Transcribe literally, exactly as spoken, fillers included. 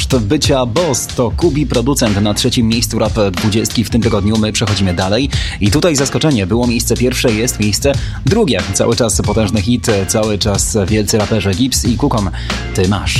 Koszt bycia boss to Kubi, producent na trzecim miejscu rap dwudziestki w tym tygodniu. My przechodzimy dalej i tutaj zaskoczenie. Było miejsce pierwsze, jest miejsce drugie. Cały czas potężny hit, cały czas wielcy raperzy Gibbs i Kukon. Ty masz.